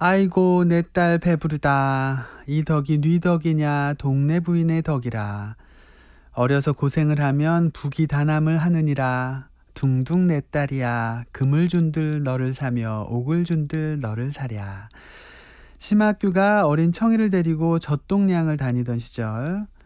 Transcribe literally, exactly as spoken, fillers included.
아이고 내 딸 배부르다. 이 덕이 네 덕이냐 동네 부인의 덕이라. 어려서 고생을 하면 북이 다남을 하느니라. 둥둥 내 딸이야. 금을 준들 너를 사며 옥을 준들 너를 사랴. 심학규가 어린 청이를 데리고 젖동량을 다니던 시절